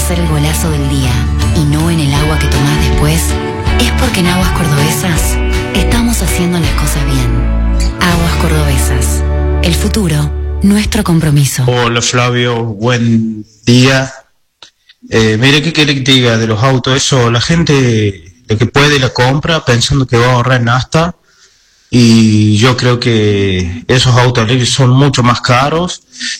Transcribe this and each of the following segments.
hacer el golazo del día y no en el agua que tomás después, es porque en Aguas Cordobesas estamos haciendo las cosas bien. Aguas Cordobesas. El futuro, nuestro compromiso. Hola Flavio, buen día. Mire, ¿qué quiere que te diga de los autos? Eso, la gente de que puede la compra pensando que va a ahorrar en nafta, y yo creo que esos autos eléctricos son mucho más caros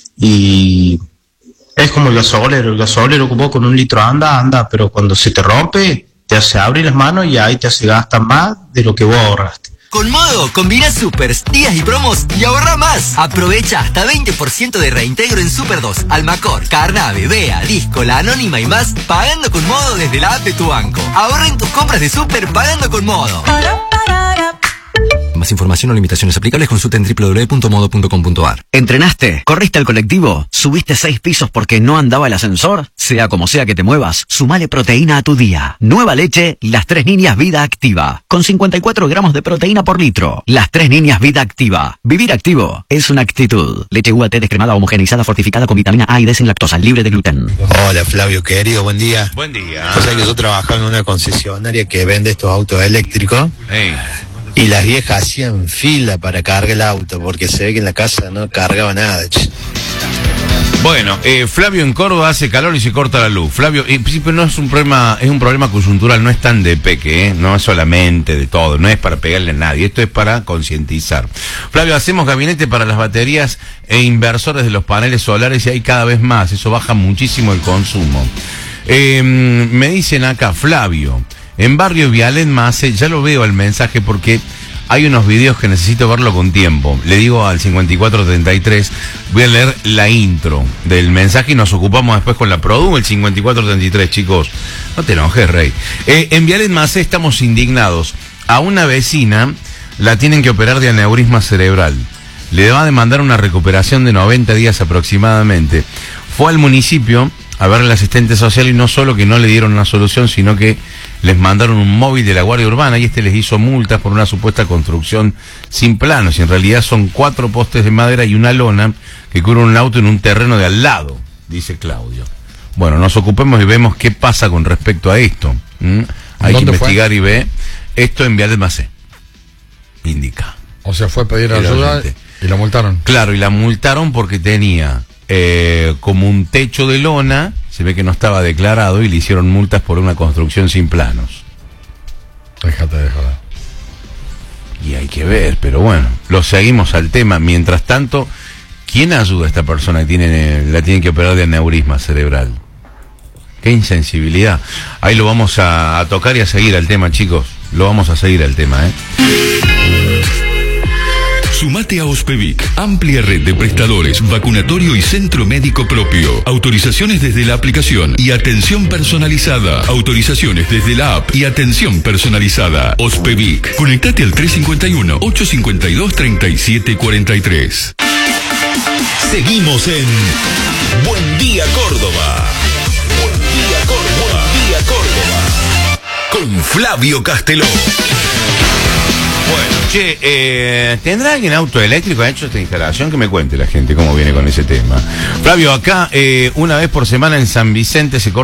y es como el gasolero que vos con 1 litro anda, pero cuando se te rompe te hace abrir las manos y ahí te hace gastar más de lo que vos ahorraste. Con Modo, combina supers, días y promos y ahorra más. Aprovecha hasta 20% de reintegro en Super 2, Almacor, Carnave, Bea, Disco, La Anónima y más, pagando con Modo desde la app de tu banco. Ahorra en tus compras de Super pagando con Modo. Más información o limitaciones aplicables, consulta en www.modo.com.ar. ¿Entrenaste? ¿Corriste al colectivo? ¿Subiste 6 pisos porque no andaba el ascensor? Sea como sea que te muevas, sumale proteína a tu día. Nueva leche, Las 3 Niñas Vida Activa. Con 54 gramos de proteína por litro. Las 3 Niñas Vida Activa. Vivir activo es una actitud. Leche UAT descremada homogeneizada fortificada con vitamina A y D sin lactosa, libre de gluten. Hola Flavio, querido, buen día. Buen día. O sea que yo trabajaba en una concesionaria que vende estos autos eléctricos. Hey. Y las viejas hacían fila para cargar el auto, porque se ve que en la casa no cargaba nada. Bueno, Flavio, en Córdoba hace calor y se corta la luz. Flavio, en principio no es un problema coyuntural, no es tan de peque, no es solamente de todo, no es para pegarle a nadie, esto es para concientizar. Flavio, hacemos gabinete para las baterías e inversores de los paneles solares y hay cada vez más, eso baja muchísimo el consumo. Me dicen acá, Flavio, en Barrio Vialet Mace, ya lo veo el mensaje porque hay unos videos que necesito verlo con tiempo. Le digo al 5433, voy a leer la intro del mensaje y nos ocupamos después con la produ, el 5433, chicos. No te enojes, Rey. En Vialet Mace estamos indignados. A una vecina la tienen que operar de aneurisma cerebral. Le va a demandar una recuperación de 90 días aproximadamente. Fue al municipio a ver al asistente social y no solo que no le dieron una solución, sino que les mandaron un móvil de la Guardia Urbana y les hizo multas por una supuesta construcción sin planos. Y en realidad son 4 postes de madera y una lona que cubren un auto en un terreno de al lado, dice Claudio. Bueno, nos ocupemos y vemos qué pasa con respecto a esto. Hay que investigar y ver. Esto en Vialet Mace indica. O sea, fue a pedir ayuda y la multaron. Claro, y la multaron porque tenía como un techo de lona, se ve que no estaba declarado y le hicieron multas por una construcción sin planos. Déjate de joder. Y hay que ver, pero bueno, lo seguimos al tema. Mientras tanto, ¿quién ayuda a esta persona que la tiene que operar de aneurisma cerebral? Qué insensibilidad. Ahí lo vamos a tocar y a seguir al tema, chicos. Lo vamos a seguir al tema, Sumate a Ospevic, amplia red de prestadores, vacunatorio y centro médico propio. Autorizaciones desde la aplicación y atención personalizada. Autorizaciones desde la app y atención personalizada. Ospevic. Conectate al 351-852-3743. Seguimos en Buen Día Córdoba. Buen Día Córdoba. Buen Día Córdoba. Con Flavio Casteló. Bueno, che, ¿tendrá alguien auto eléctrico? ¿Ha hecho esta instalación? Que me cuente la gente cómo viene con ese tema. Flavio, acá una vez por semana en San Vicente se corta